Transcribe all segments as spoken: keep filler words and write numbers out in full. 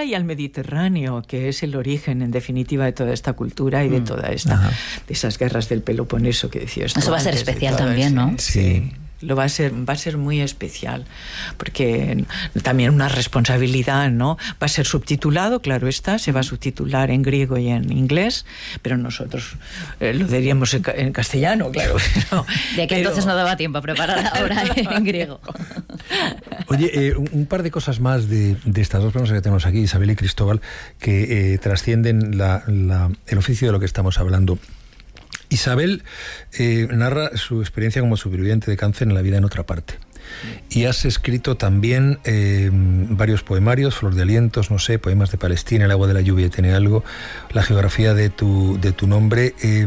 tierra y al Mediterráneo, que es el origen, en definitiva, de toda esta cultura y de toda esta, Ajá. de esas guerras del Peloponeso que decías tú. Eso va a ser especial también, ese, ¿no? Sí. sí. Lo va a ser, va a ser muy especial, porque también una responsabilidad, ¿no? Va a ser subtitulado, claro está, se va a subtitular en griego y en inglés, pero nosotros eh, lo diríamos en, en castellano, claro. Pero, de que pero... entonces no daba tiempo a preparar ahora en griego. Oye, eh, un, un par de cosas más de, de estas dos personas que tenemos aquí, Isabel y Cristóbal, que eh, trascienden la, la, el oficio de lo que estamos hablando. Isabel eh, narra su experiencia como superviviente de cáncer en La vida en otra parte. Y has escrito también eh, varios poemarios, Flor de alientos, no sé, poemas de Palestina, El agua de la lluvia tiene algo, la geografía de tu, de tu nombre. Eh,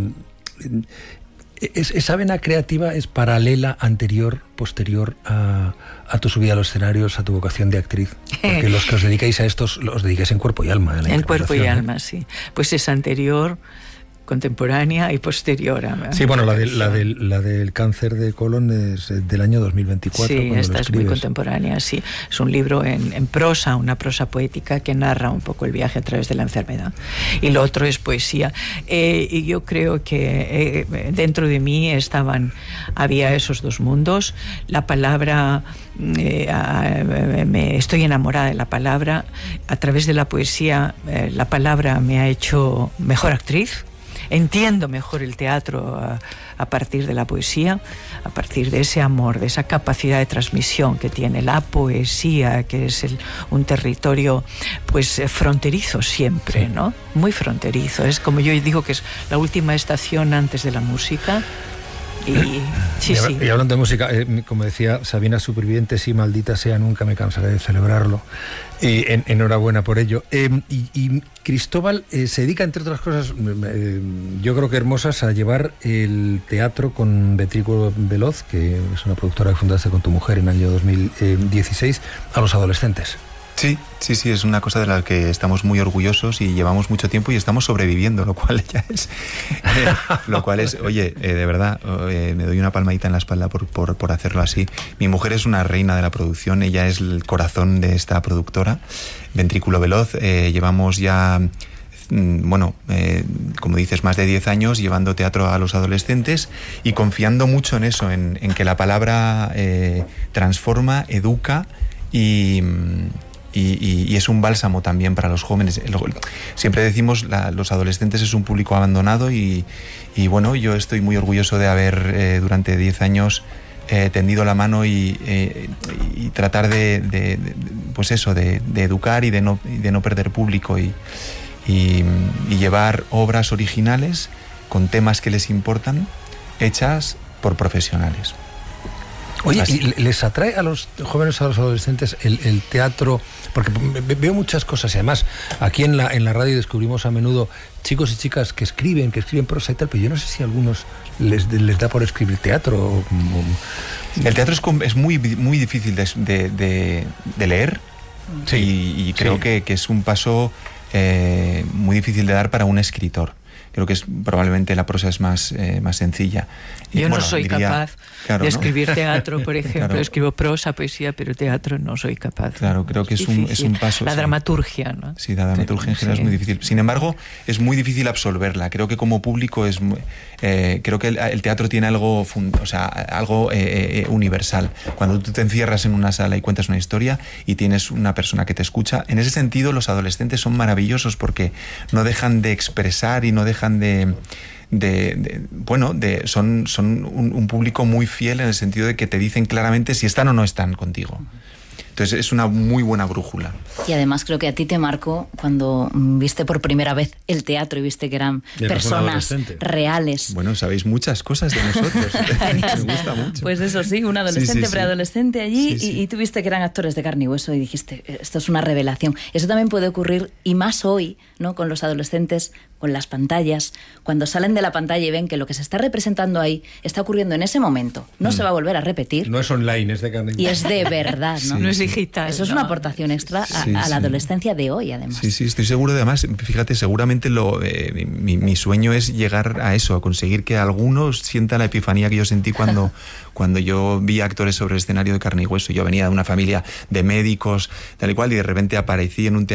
es, ¿Esa vena creativa es paralela, anterior, posterior a, a tu subida a los escenarios, a tu vocación de actriz? Porque los que os dedicáis a estos, los dedicáis en cuerpo y alma. En cuerpo y alma, ¿eh? Sí. Pues es anterior, contemporánea y posterior a... Sí, bueno, la, de, la, del, la del cáncer de colon es del año dos mil veinticuatro. Sí, esta es muy contemporánea, sí. Es un libro en, en prosa, una prosa poética que narra un poco el viaje a través de la enfermedad. Y lo otro es poesía. Eh, y yo creo que eh, dentro de mí estaban, había esos dos mundos. La palabra... Eh, eh, me estoy enamorada de la palabra. A través de la poesía, eh, la palabra me ha hecho mejor actriz. Entiendo mejor el teatro a, a partir de la poesía, a partir de ese amor, de esa capacidad de transmisión que tiene la poesía, que es el, un territorio pues fronterizo siempre, sí. ¿no? Muy fronterizo. Es como yo digo que es la última estación antes de la música. Y, sí, y, sí. y hablando de música, eh, como decía Sabina Superviviente, sí, maldita sea, nunca me cansaré de celebrarlo. Y en, enhorabuena por ello. Eh, y, y Cristóbal eh, se dedica, entre otras cosas, eh, yo creo que hermosas, a llevar el teatro con Ventrículo Veloz, que es una productora que fundaste con tu mujer en el año dos mil dieciséis, a los adolescentes. Sí, sí, sí, es una cosa de la que estamos muy orgullosos y llevamos mucho tiempo y estamos sobreviviendo, lo cual ya es... Eh, lo cual es, oye, eh, de verdad, eh, me doy una palmadita en la espalda por, por, por hacerlo así. Mi mujer es una reina de la producción, ella es el corazón de esta productora, Ventrículo Veloz. Eh, llevamos ya... bueno, eh, como dices, más de diez años llevando teatro a los adolescentes y confiando mucho en eso, en, en que la palabra eh, transforma, educa y... Y, y, y es un bálsamo también para los jóvenes. Siempre decimos, la, los adolescentes es un público abandonado y, y bueno, yo estoy muy orgulloso de haber eh, durante diez años eh, tendido la mano y, eh, y tratar de, de, de, pues eso, de, de educar y de no, y de no perder público y, y, y llevar obras originales con temas que les importan, hechas por profesionales. Oye, ¿y les atrae a los jóvenes, a los adolescentes el, el teatro? Porque veo muchas cosas y además aquí en la, en la radio descubrimos a menudo chicos y chicas que escriben, que escriben prosa y tal, pero yo no sé si a algunos les, les da por escribir teatro. El teatro es, es muy, muy difícil de, de, de, de leer, sí, y, y creo sí. que, que es un paso eh, muy difícil de dar para un escritor. Creo que es probablemente la prosa es más, eh, más sencilla. Y, Yo bueno, no soy diría, capaz claro, de escribir ¿no? teatro, por ejemplo. Claro. Escribo prosa, poesía, pero teatro no soy capaz. Claro, creo que es, es, un, es un paso... La sí. dramaturgia, ¿no? Sí, la dramaturgia en general sí. es muy difícil. Sin embargo, es muy difícil absolverla. Creo que como público es... Eh, creo que el, el teatro tiene algo, fund, o sea, algo eh, eh, universal. Cuando tú te encierras en una sala y cuentas una historia y tienes una persona que te escucha, en ese sentido los adolescentes son maravillosos porque no dejan de expresar y no dejan de... De, de, bueno, de, son, son un, un público muy fiel en el sentido de que te dicen claramente si están o no están contigo. Entonces es una muy buena brújula. Y además creo que a ti te marcó cuando viste por primera vez el teatro y viste que eran de personas reales. Bueno, sabéis muchas cosas de nosotros. Me gusta mucho. Pues eso sí, un adolescente, sí, sí, preadolescente allí sí, sí. Y, y tú viste que eran actores de carne y hueso y dijiste, esto es una revelación. Eso también puede ocurrir, y más hoy, ¿no? Con los adolescentes, con las pantallas, cuando salen de la pantalla y ven que lo que se está representando ahí está ocurriendo en ese momento. No mm. se va a volver a repetir. No es online, es de carne y es de verdad, ¿no? Sí, no es digital. Eso es no. una aportación extra a, sí, a la sí. adolescencia de hoy, además. Sí, sí, estoy seguro de además, fíjate, seguramente lo, eh, mi, mi sueño es llegar a eso, a conseguir que algunos sientan la epifanía que yo sentí cuando, cuando yo vi actores sobre el escenario de carne y hueso. Yo venía de una familia de médicos, tal y cual, y de repente aparecí en un teatro